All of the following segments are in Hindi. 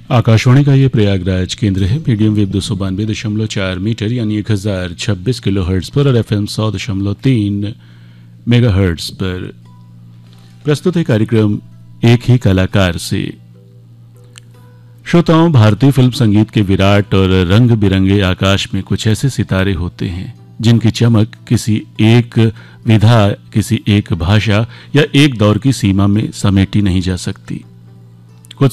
आकाशवाणी का ये प्रयागराज केंद्र है। मीडियम वेव 292.4 मीटर यानी 1026 किलोहर्ट्ज़ पर और FM 100.3 मेगाहर्ट्ज़ पर प्रस्तुत है कार्यक्रम एक ही कलाकार से। श्रोताओं, भारतीय फिल्म संगीत के विराट और रंग बिरंगे आकाश में कुछ ऐसे सितारे होते हैं जिनकी चमक किसी एक विधा, किसी एक भाषा या एक दौर की सीमा में समेटी नहीं जा सकती। कुछ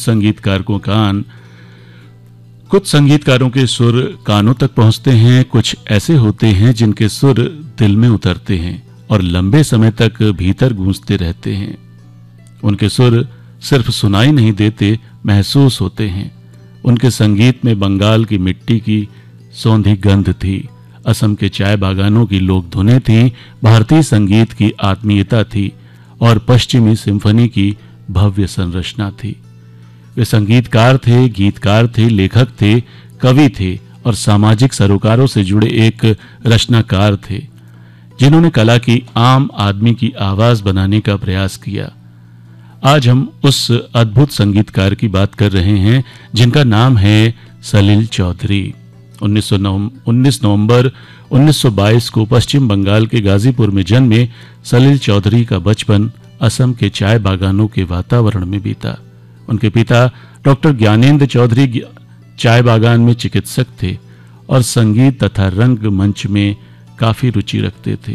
संगीतकारों के सुर कानों तक पहुंचते हैं, कुछ ऐसे होते हैं जिनके सुर दिल में उतरते हैं और लंबे समय तक भीतर गूंजते रहते हैं। उनके सुर सिर्फ सुनाई नहीं देते, महसूस होते हैं। उनके संगीत में बंगाल की मिट्टी की सौंधी गंध थी, असम के चाय बागानों की लोक धुनें थी, भारतीय संगीत की आत्मीयता थी और पश्चिमी सिम्फनी की भव्य संरचना थी। वे संगीतकार थे, गीतकार थे, लेखक थे, कवि थे और सामाजिक सरोकारों से जुड़े एक रचनाकार थे जिन्होंने कला की आम आदमी की आवाज बनाने का प्रयास किया। आज हम उस अद्भुत संगीतकार की बात कर रहे हैं जिनका नाम है सलिल चौधरी। 19 नवंबर 1922 को पश्चिम बंगाल के गाजीपुर में जन्मे सलिल चौधरी का बचपन असम के चाय बागानों के वातावरण में बीता। उनके पिता डॉक्टर ज्ञानेंद्र चौधरी चाय बागान में चिकित्सक थे और संगीत तथा रंग मंच में काफी रुचि रखते थे।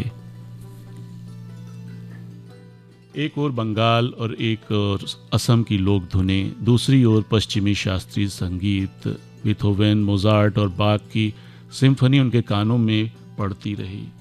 एक ओर बंगाल और एक ओर असम की लोक धुनें, दूसरी ओर पश्चिमी शास्त्रीय संगीत, बीथोवेन, मोजार्ट और बाक की सिम्फनी उनके कानों में पड़ती रही।